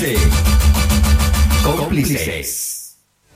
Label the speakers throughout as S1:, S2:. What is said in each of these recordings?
S1: Cómplices.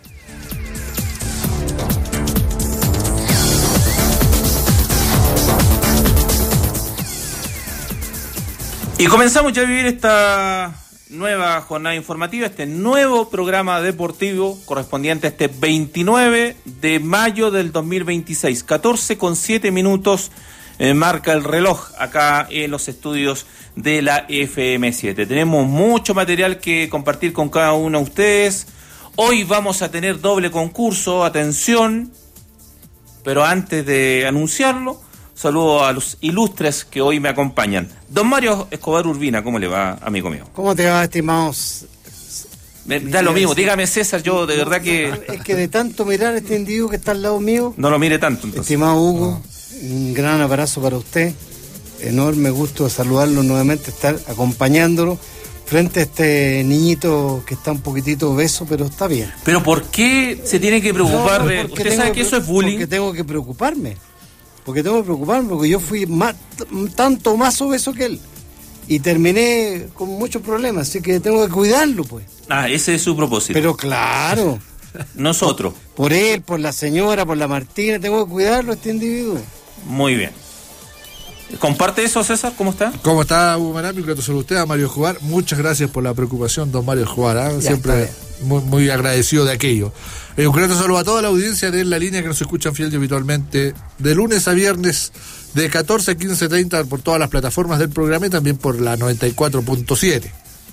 S1: Y comenzamos ya a vivir esta nueva jornada informativa, este nuevo programa deportivo correspondiente a este 29 de mayo del 2026. 14:07 marca el reloj acá en los estudios de la FM7. Tenemos mucho material que compartir con cada uno de ustedes. Hoy vamos a tener doble concurso, atención, pero antes de anunciarlo, saludo a los ilustres que hoy me acompañan. Don Mario Escobar Urbina, ¿cómo le va, amigo mío?
S2: ¿Cómo te va, estimados?
S1: Da lo mismo, dígame, César, yo de verdad que...
S2: Es que de tanto mirar a este individuo que está al lado mío...
S1: No lo mire tanto, entonces.
S2: Estimado Hugo, un gran abrazo para usted. Enorme gusto de saludarlo nuevamente, estar acompañándolo frente a este niñito que está un poquitito obeso, pero está bien.
S1: ¿Pero por qué se tiene que preocupar de...? ¿Usted sabe que eso es bullying?
S2: Porque tengo que preocuparme. Porque yo fui tanto más obeso que él. Y terminé con muchos problemas, así que tengo que cuidarlo, pues.
S1: Ah, ese es su propósito.
S2: Pero claro.
S1: Nosotros.
S2: Por él, por la señora, por la Martina, tengo que cuidarlo a este individuo.
S1: Muy bien. ¿Comparte eso, César? ¿Cómo está?
S3: ¿Cómo está, Hugo Marami? Grato saludo a usted, a Mario Escobar. Muchas gracias por la preocupación, don Mario Escobar. Siempre muy agradecido de aquello. Un grato saludo a toda la audiencia de La Línea que nos escuchan fiel y habitualmente de lunes a viernes de 14 a 15:30 por todas las plataformas del programa y también por la 94.7.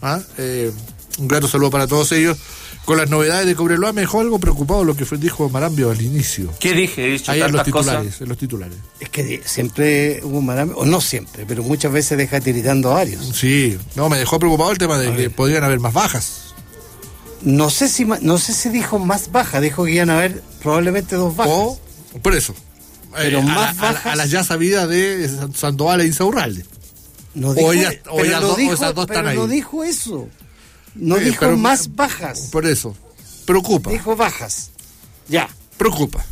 S3: Un grato saludo para todos ellos. Con las novedades de Cobreloa me dejó algo preocupado lo que dijo Marambio al inicio.
S1: ¿Qué dije? He dicho
S3: ahí en los
S1: cosas.
S3: titulares.
S2: Es que siempre hubo Marambio, o no siempre, pero muchas veces deja tiritando a varios.
S3: Sí, no, me dejó preocupado el tema de que podrían haber más bajas.
S2: No sé si dijo más bajas, dijo que iban a haber probablemente 2 bajas.
S3: O, por eso.
S2: Pero más bajas.
S3: A las ya sabidas de Sandoval e Insaurralde.
S2: No dijo,
S3: esas dos están ahí.
S2: No dijo eso. No dijo más bajas.
S3: Por eso. Preocupa.
S2: Dijo bajas. Ya.
S3: Preocupa.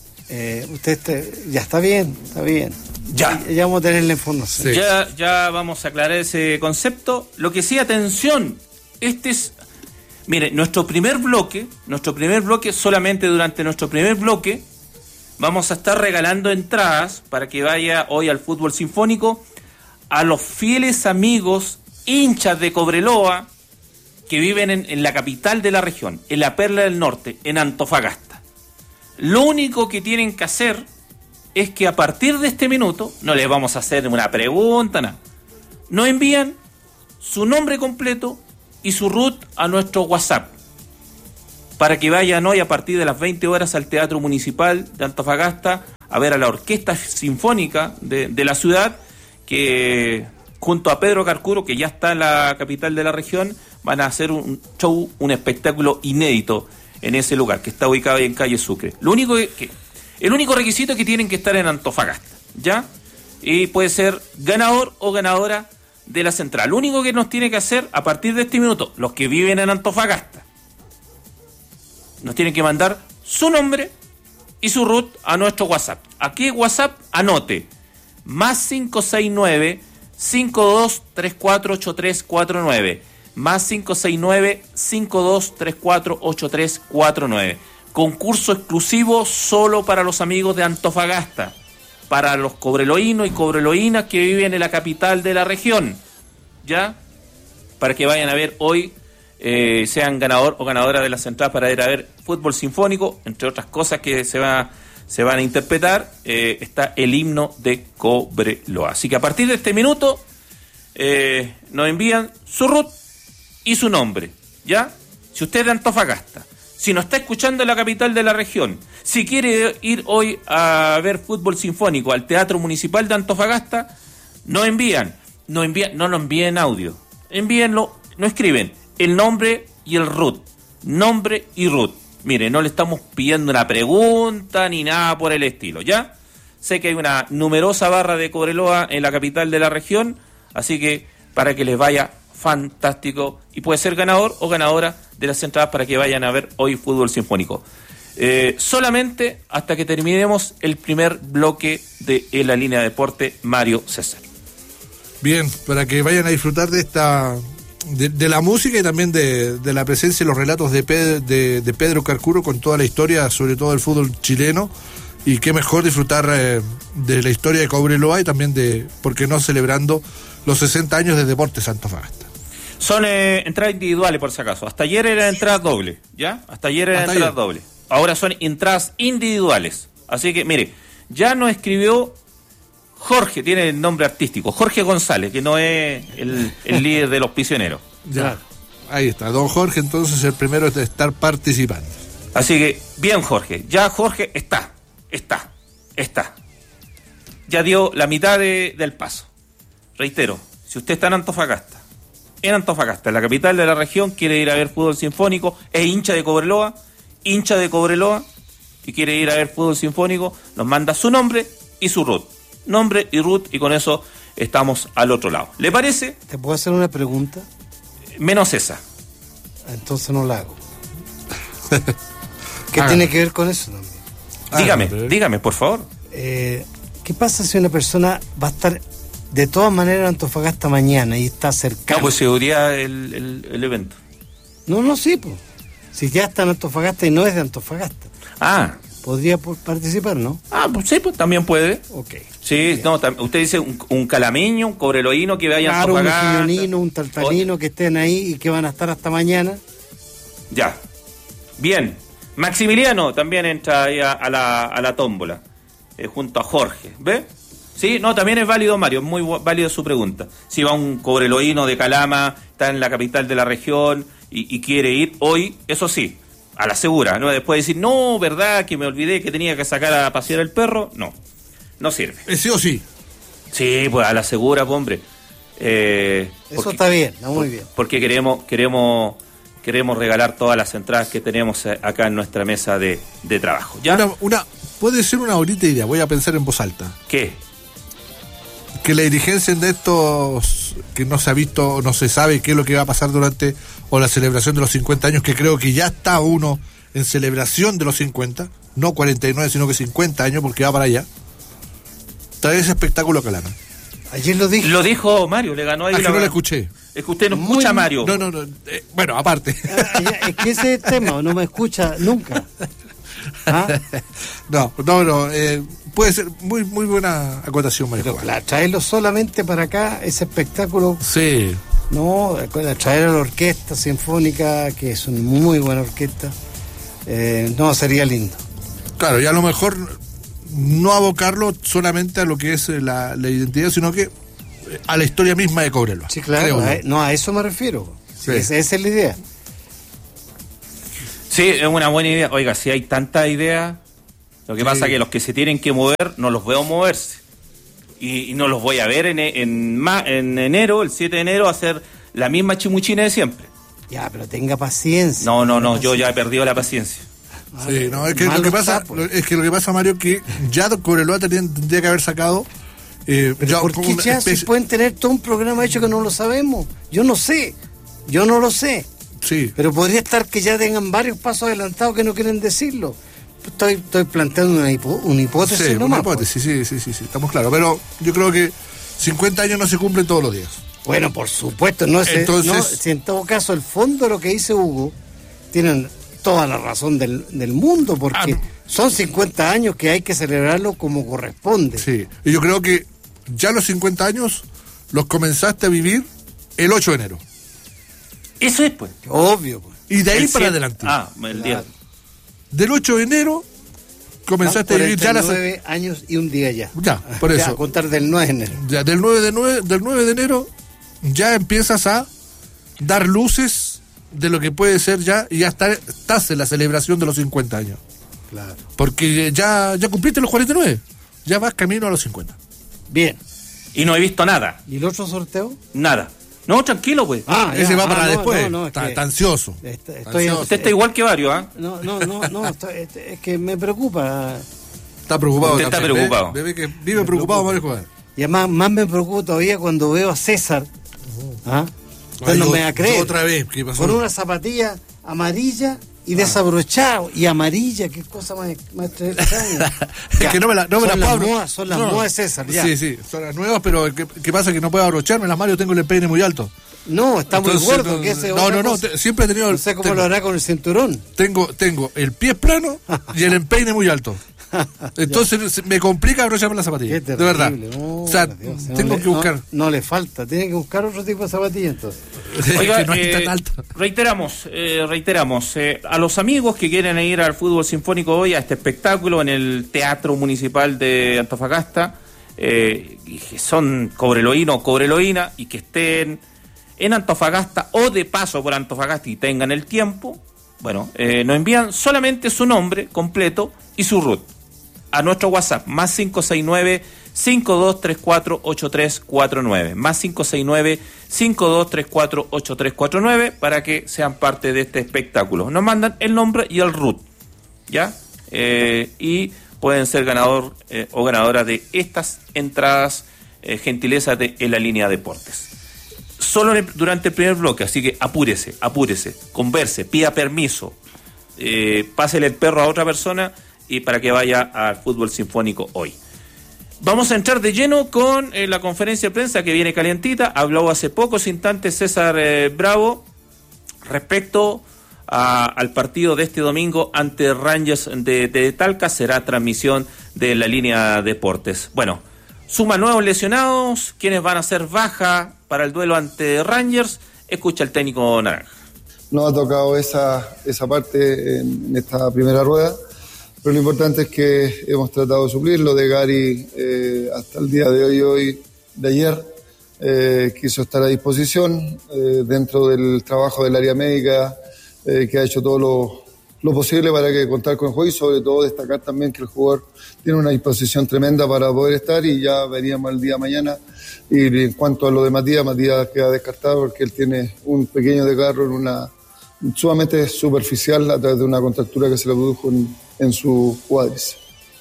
S2: Ya está bien. Ya vamos a tener la información.
S1: Sí. Ya vamos a aclarar ese concepto. Lo que sí, atención. Mire, nuestro primer bloque, solamente durante nuestro primer bloque, vamos a estar regalando entradas para que vaya hoy al fútbol sinfónico a los fieles amigos, hinchas de Cobreloa, que viven en la capital de la región, en la Perla del Norte, en Antofagasta. Lo único que tienen que hacer es que a partir de este minuto, no les vamos a hacer una pregunta, nada. Nos envían su nombre completo y su RUT a nuestro WhatsApp, para que vayan hoy a partir de las 20 horas al Teatro Municipal de Antofagasta a ver a la Orquesta Sinfónica de la ciudad, que junto a Pedro Carcuro, que ya está en la capital de la región, van a hacer un show, un espectáculo inédito en ese lugar, que está ubicado en calle Sucre. El único requisito es que tienen que estar en Antofagasta, ¿ya? Y puede ser ganador o ganadora de la central. Lo único que nos tiene que hacer a partir de este minuto, los que viven en Antofagasta, nos tienen que mandar su nombre y su RUT a nuestro WhatsApp. ¿A qué WhatsApp? Anote, más 569-5234-8349. Más 569-5234-8349. Concurso exclusivo solo para los amigos de Antofagasta, para los cobreloínos y cobreloínas que viven en la capital de la región, ¿ya? Para que vayan a ver hoy, sean ganador o ganadora de las entradas para ir a ver fútbol sinfónico, entre otras cosas que se van a interpretar, está el himno de Cobreloa. Así que a partir de este minuto nos envían su RUT y su nombre, ¿ya? Si usted es de Antofagasta, si nos está escuchando en la capital de la región, si quiere ir hoy a ver fútbol sinfónico al Teatro Municipal de Antofagasta, no lo envíen audio, envíenlo, no escriben el nombre y el RUT, nombre y RUT. Mire, no le estamos pidiendo una pregunta ni nada por el estilo, ¿ya? Sé que hay una numerosa barra de Cobreloa en la capital de la región, así que para que les vaya fantástico, y puede ser ganador o ganadora de las entradas para que vayan a ver hoy fútbol sinfónico. Solamente hasta que terminemos el primer bloque de La Línea de Deporte, Mario César.
S3: Bien, para que vayan a disfrutar de esta de la música y también de la presencia y los relatos de Pedro Carcuro con toda la historia, sobre todo del fútbol chileno. Y qué mejor disfrutar de la historia de Cobreloa y también de, ¿por qué no?, celebrando los 60 años de Deportes Antofagasta.
S1: Son entradas individuales, por si acaso. Hasta ayer eran entradas dobles, ¿ya? Hasta ayer eran entradas dobles. Ahora son entradas individuales. Así que, mire, ya nos escribió Jorge, tiene el nombre artístico, Jorge González, que no es el líder de los prisioneros.
S3: Ya, ahí está, don Jorge, entonces el primero es de estar participando.
S1: Así que, bien, Jorge, ya Jorge está. Ya dio la mitad del paso. Reitero, si usted está en Antofagasta, en la capital de la región, quiere ir a ver fútbol sinfónico, es hincha de Cobreloa, y quiere ir a ver fútbol sinfónico, nos manda su nombre y su root. Nombre y root, y con eso estamos al otro lado. ¿Le parece?
S2: ¿Te puedo hacer una pregunta?
S1: Menos esa.
S2: Entonces no la hago. ¿Qué tiene que ver con eso también?
S1: Dígame, por favor.
S2: ¿Qué pasa si una persona va a estar de todas maneras en Antofagasta mañana y está cercano?
S1: No, pues se duraría el evento.
S2: No, sí, pues. Si ya está en Antofagasta y no es de Antofagasta. Podría participar, ¿no?
S1: Pues sí, pues también puede.
S2: Ok.
S1: Sí, no, usted dice un calameño, un cobreloíno que vaya a Antofagasta.
S2: Claro, un gironino, un taltanino que estén ahí y que van a estar hasta mañana.
S1: Ya. Bien. Maximiliano también entra ahí a la tómbola, junto a Jorge, ¿ve? Sí, no, también es válido, Mario, es muy válido su pregunta. Si va un cobreloíno de Calama, está en la capital de la región y quiere ir hoy, eso sí, a la segura, ¿no? Después decir, no, verdad, que me olvidé que tenía que sacar a pasear el perro, no sirve.
S3: ¿Sí o sí?
S1: Sí, pues a la segura, pues, hombre.
S2: Eso está bien, está muy bien.
S1: Porque queremos regalar todas las entradas que tenemos acá en nuestra mesa de trabajo. ¿Ya?
S3: Puede ser una bonita idea, voy a pensar en voz alta.
S1: ¿Qué?
S3: Que la dirigencia de estos que no se ha visto, no se sabe qué es lo que va a pasar durante o la celebración de los 50 años, que creo que ya está uno en celebración de los 50, no 49, sino que 50 años, porque va para allá, trae ese espectáculo a Calama.
S2: Ayer lo dijo.
S1: Lo dijo Mario, le ganó ahí.
S3: Que no lo escuché.
S1: Es que usted no escucha a Mario.
S3: No. Bueno, aparte.
S2: Es que ese es el tema, no me escucha nunca.
S3: No. Puede ser muy buena acotación, Mario.
S2: Pero traerlo solamente para acá, ese espectáculo.
S3: Sí.
S2: No, traer a la orquesta sinfónica, que es una muy buena orquesta. No, sería lindo.
S3: Claro, y a lo mejor no abocarlo solamente a lo que es la identidad, sino que a la historia misma de Cobreloa.
S2: Sí, claro, a eso me refiero. Sí. Esa es la idea.
S1: Sí, es una buena idea. Oiga, si hay tanta idea, lo que pasa es que los que se tienen que mover, no los veo moverse. Y no los voy a ver en enero, el 7 de enero, hacer la misma chimuchina de siempre.
S2: Ya, pero tenga paciencia.
S1: No, yo ya he perdido la paciencia.
S3: Sí, no, es que lo que pasa, Mario, que ya Cobreloa tendría que haber sacado.
S2: Porque si pueden tener todo un programa hecho que no lo sabemos. Yo no lo sé.
S3: Sí.
S2: Pero podría estar que ya tengan varios pasos adelantados que no quieren decirlo. Estoy planteando una hipótesis.
S3: Sí, una hipótesis, sí, estamos claros. Pero yo creo que 50 años no se cumplen todos los días.
S2: Bueno, por supuesto. Si en todo caso el fondo de lo que dice Hugo, tienen toda la razón del mundo, porque son 50 años que hay que celebrarlo como corresponde.
S3: Sí, y yo creo que ya los 50 años los comenzaste a vivir el 8 de enero.
S1: Eso es, pues.
S2: Obvio, pues.
S3: Y de ahí para adelante.
S1: El día.
S3: Del 8 de enero comenzaste a vivir ya las
S2: 9 años y un día ya.
S3: Ya, por eso.
S2: A contar del 9 de enero.
S3: Ya, del 9 de enero ya empiezas a dar luces de lo que puede ser ya, y ya estás en la celebración de los 50 años.
S2: Claro.
S3: Porque ya cumpliste los 49, ya vas camino a los 50.
S2: Bien.
S1: Y no he visto nada.
S2: ¿Y el otro sorteo?
S1: Nada. No, tranquilo, pues.
S3: Ese va para después. Está ansioso.
S1: Usted está igual que varios, ¿ah?
S2: No, es que me preocupa.
S3: Está preocupado.
S1: Usted está preocupado.
S3: Bebé que vive preocupado, Mario Juan.
S2: Y además, más me preocupa todavía cuando veo a César. Usted no me va a creer.
S3: Otra vez, ¿qué pasó?
S2: Con una zapatilla amarilla y desabrochado y amarilla, qué cosa más extraña.
S3: Es que no me la puedo
S2: son las nuevas de César, ya.
S3: Sí, son las nuevas, pero ¿qué pasa? Que no puedo abrocharme las Mario, tengo el peine muy alto.
S2: No, está
S3: entonces,
S2: muy gordo.
S3: Siempre he tenido...
S2: No sé cómo lo hará con el cinturón.
S3: Tengo el pie plano y el empeine muy alto. Entonces me complica abrocharme las zapatillas.
S2: De
S3: verdad.
S2: Oh,
S3: o sea,
S2: Dios,
S3: tengo que buscar.
S2: No le falta, tiene que buscar otro tipo de zapatillas entonces.
S1: Oiga,
S3: que no es tan alto.
S1: Reiteramos, a los amigos que quieren ir al fútbol sinfónico hoy, a este espectáculo en el Teatro Municipal de Antofagasta, y que son cobreloíno o cobreloína, y que estén en Antofagasta o de paso por Antofagasta y tengan el tiempo, bueno, nos envían solamente su nombre completo y su RUT a nuestro WhatsApp, más 569-5234-8349, más 569-5234-8349, para que sean parte de este espectáculo. Nos mandan el nombre y el RUT, ¿ya? Y pueden ser ganador o ganadora de estas entradas, gentileza de En la Línea Deportes. Solo durante el primer bloque, así que apúrese, converse, pida permiso, pásele el perro a otra persona y para que vaya al fútbol sinfónico hoy. Vamos a entrar de lleno con la conferencia de prensa que viene calientita. Habló hace pocos instantes César Bravo respecto al partido de este domingo ante Rangers de Talca. Será transmisión de La Línea Deportes. Bueno, suma nuevos lesionados, quienes van a ser baja para el duelo ante Rangers. Escucha el técnico naranja.
S4: No ha tocado esa parte en esta primera rueda, pero lo importante es que hemos tratado de suplir. Lo de Gary hasta el día de ayer quiso estar a disposición dentro del trabajo del área médica, que ha hecho todo lo posible para que contar con el juego, y sobre todo destacar también que el jugador tiene una disposición tremenda para poder estar, y ya veríamos el día de mañana. Y en cuanto a lo de Matías queda descartado porque él tiene un pequeño desgarro sumamente superficial a través de una contractura que se le produjo en su cuádriceps.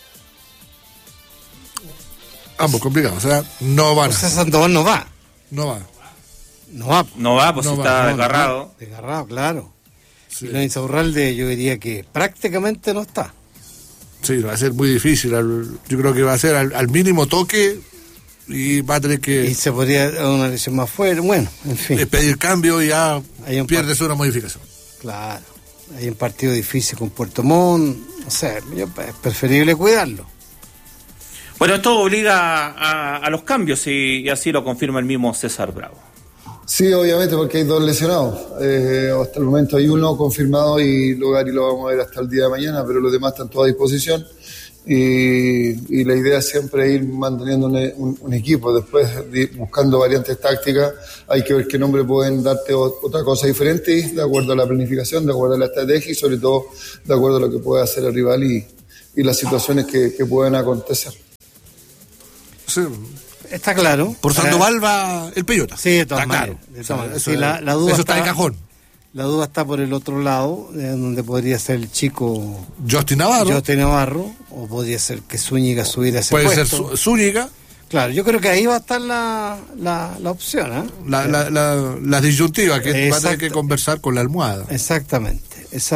S3: Ambos complicados, o sea, no van.
S2: O sea, Sandoval no va.
S1: No va, pues está desgarrado.
S2: Desgarrado, claro. Sí. La Insaurralde yo diría que prácticamente no está.
S3: Sí, va a ser muy difícil. Yo creo que va a ser al mínimo toque y va a tener que...
S2: Y se podría dar una lesión más fuerte. Bueno, en fin.
S3: Pedir cambio y ya pierdes una modificación.
S2: Claro. Hay un partido difícil con Puerto Montt. O sea, es preferible cuidarlo.
S1: Bueno, esto obliga a los cambios y así lo confirma el mismo César Bravo.
S4: Sí, obviamente, porque hay dos lesionados. Hasta el momento hay uno confirmado y Gary lo vamos a ver hasta el día de mañana, pero los demás están todos a disposición. Y la idea es siempre ir manteniendo un equipo. Después, buscando variantes tácticas, hay que ver qué nombre pueden darte otra cosa diferente, de acuerdo a la planificación, de acuerdo a la estrategia y sobre todo de acuerdo a lo que puede hacer el rival y las situaciones que pueden acontecer.
S3: Sí.
S2: Está claro.
S3: Por Sandoval va el Peyota.
S2: Sí, de todas maneras. Sí, la duda
S3: eso está de cajón.
S2: La duda está por el otro lado, donde podría ser el chico
S3: Justin Navarro,
S2: o podría ser que Zúñiga subiera ese
S3: puesto.
S2: Puede
S3: ser Zúñiga.
S2: Claro, yo creo que ahí va a estar la opción, ¿eh?
S3: La disyuntiva que va a tener que conversar con la almohada.
S2: Exactamente.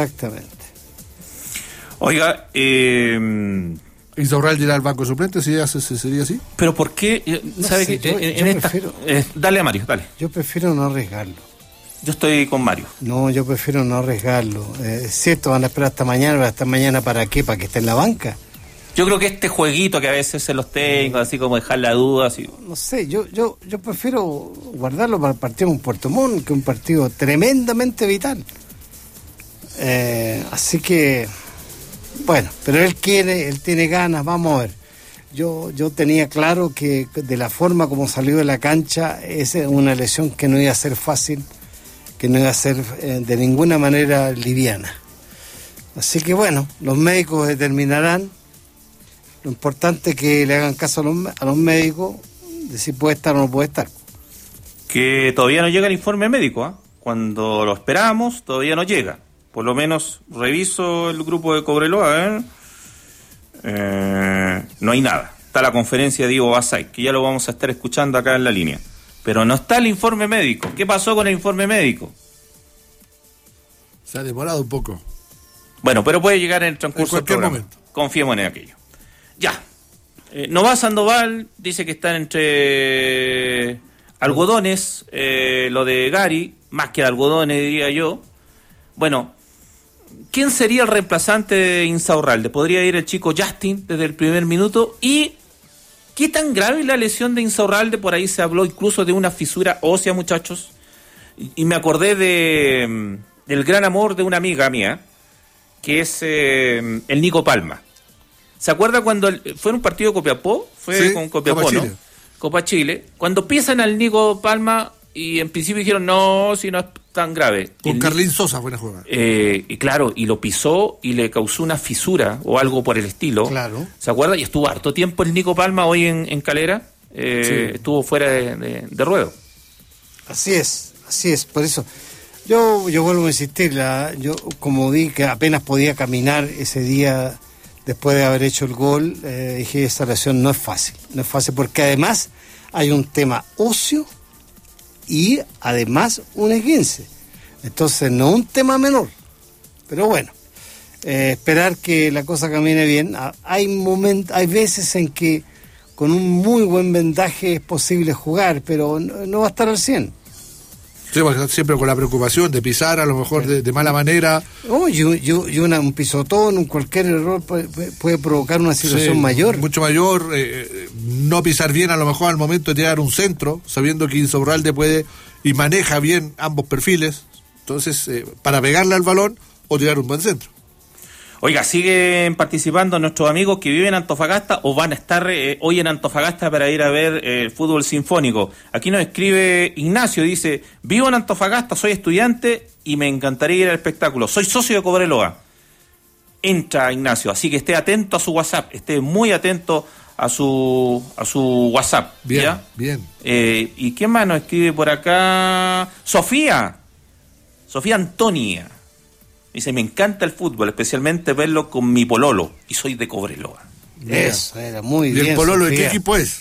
S1: Oiga,
S3: Insaurralde irá al banco suplente, si sería así.
S1: Pero ¿por qué? ¿Sabe
S2: sé,
S1: que
S2: yo prefiero,
S1: dale a Mario, dale.
S2: Yo prefiero no arriesgarlo.
S1: Yo estoy con Mario.
S2: No, yo prefiero no arriesgarlo. Es cierto, van a esperar hasta mañana, ¿para qué? ¿Para que esté en la banca?
S1: Yo creo que este jueguito que a veces se los tengo, así como dejar la duda, así.
S2: No sé, yo prefiero guardarlo para el partido con Puerto Montt, que es un partido tremendamente vital. Así que, bueno, pero él tiene ganas, vamos a ver. Yo tenía claro que de la forma como salió de la cancha, es una lesión que no iba a ser fácil, que no iba a ser de ninguna manera liviana. Así que bueno, los médicos determinarán. Lo importante es que le hagan caso a los médicos de si puede estar o no puede estar.
S1: Que todavía no llega el informe médico, ¿eh? Cuando lo esperábamos, todavía no llega. Por lo menos reviso el grupo de Cobreloa, no hay nada. Está la conferencia de Diego Basay, que ya lo vamos a estar escuchando acá en la línea. Pero no está el informe médico. ¿Qué pasó con el informe médico?
S3: Se ha demorado un poco.
S1: Bueno, pero puede llegar en el transcurso
S3: del programa. Momento.
S1: Confiemos en aquello. Ya. Nová Sandoval dice que están entre algodones, lo de Gary, más que algodones diría yo. Bueno, ¿quién sería el reemplazante de Insaurralde? ¿Podría ir el chico Justin desde el primer minuto? ¿Y qué tan grave es la lesión de Insaurralde? Por ahí se habló incluso de una fisura ósea, muchachos. Y me acordé del gran amor de una amiga mía, que es el Nico Palma. ¿Se acuerda cuando fue en un partido de Copiapó? Fue con Copiapó, Copa, ¿no? Chile. Copa Chile. Cuando piensan al Nico Palma y en principio dijeron, no, si no es tan grave.
S3: Con Carlín Sosa fue una jugada.
S1: Y claro, y lo pisó y le causó una fisura o algo por el estilo.
S2: Claro.
S1: ¿Se acuerda? Y estuvo harto tiempo el Nico Palma hoy en Calera. Estuvo fuera de ruedo.
S2: Así es. Por eso yo vuelvo a insistir. Yo como vi que apenas podía caminar ese día después de haber hecho el gol, dije, esta lesión no es fácil porque además hay un tema óseo y además un esguince. Entonces no un tema menor, pero bueno, esperar que la cosa camine bien. Hay veces en que con un muy buen vendaje es posible jugar, pero no va a estar al 100.
S3: Siempre con la preocupación de pisar a lo mejor de mala manera.
S2: Un pisotón, cualquier error puede provocar una situación mayor.
S3: Mucho mayor, no pisar bien a lo mejor al momento de tirar un centro, sabiendo que Insaurralde puede y maneja bien ambos perfiles, entonces para pegarle al balón o tirar un buen centro.
S1: Oiga, siguen participando nuestros amigos que viven en Antofagasta o van a estar hoy en Antofagasta para ir a ver el fútbol sinfónico. Aquí nos escribe Ignacio, dice, vivo en Antofagasta, soy estudiante y me encantaría ir al espectáculo. Soy socio de Cobreloa. Entra Ignacio, así que esté atento a su WhatsApp, esté muy atento a su WhatsApp.
S3: Bien,
S1: ¿ya?
S3: Bien.
S1: ¿Y quién más nos escribe por acá? Sofía Antonia. Dice, me encanta el fútbol, especialmente verlo con mi pololo, y soy de Cobreloa.
S2: Eso, era muy bien.
S3: ¿Y el pololo
S2: Sofía?
S3: de qué equipo es?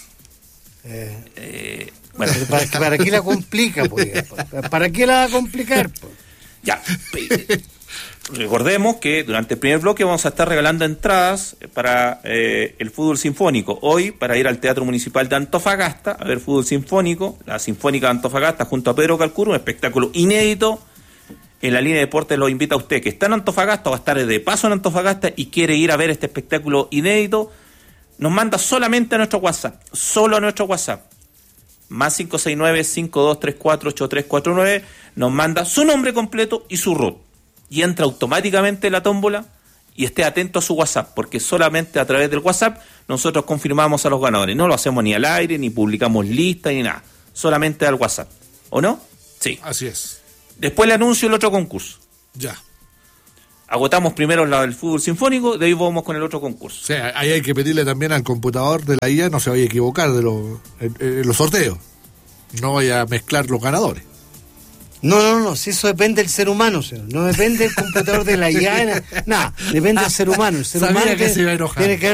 S2: Bueno, ¿para qué la complica? Pues? ¿Para qué la va a complicar? Pues?
S1: Ya, recordemos que durante el primer bloque vamos a estar regalando entradas para el fútbol sinfónico. Hoy, para ir al Teatro Municipal de Antofagasta, a ver fútbol sinfónico, la Sinfónica de Antofagasta junto a Pedro Calcuro, un espectáculo inédito. En la línea de deportes lo invita a usted que está en Antofagasta o va a estar de paso en Antofagasta y quiere ir a ver este espectáculo inédito, nos manda solamente a nuestro WhatsApp, solo a nuestro WhatsApp, más 569-5234-8349, nos manda su nombre completo y su RUT, y entra automáticamente en la tómbola, y esté atento a su WhatsApp, porque solamente a través del WhatsApp nosotros confirmamos a los ganadores, no lo hacemos ni al aire, ni publicamos listas, ni nada, solamente al WhatsApp, ¿o no? Sí.
S3: Así es.
S1: Después le anuncio el otro concurso.
S3: Ya.
S1: Agotamos primero la del fútbol sinfónico, de ahí vamos con el otro concurso.
S3: O sea, ahí hay que pedirle también al computador de la IA no se vaya a equivocar de los sorteos. No vaya a mezclar los ganadores.
S2: No, si eso depende del ser humano, señor. No depende del computador de la IA, nada, depende del ser humano. El ser humano
S3: que se iba a enojar.
S2: Tiene que